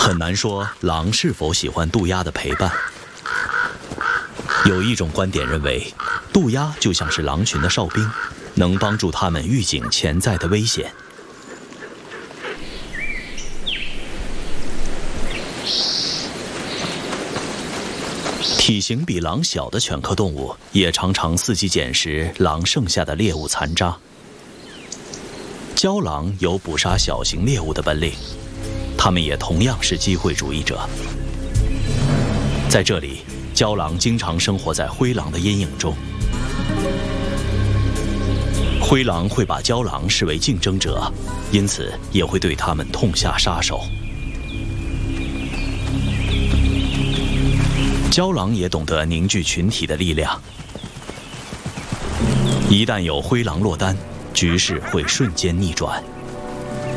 很难说狼是否喜欢渡鸦的陪伴。有一种观点认为，渡鸦就像是狼群的哨兵，能帮助它们预警潜在的危险。体型比狼小的犬科动物也常常伺机捡食狼剩下的猎物残渣。郊狼有捕杀小型猎物的本领，它们也同样是机会主义者。在这里，郊狼经常生活在灰狼的阴影中。灰狼会把郊狼视为竞争者，因此也会对它们痛下杀手。郊狼也懂得凝聚群体的力量，一旦有灰狼落单，局势会瞬间逆转。